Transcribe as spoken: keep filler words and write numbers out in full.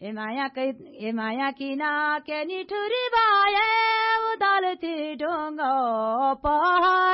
ए माया कै ए माया किना के निठुरी बाए उदाल ती ढुङ्गो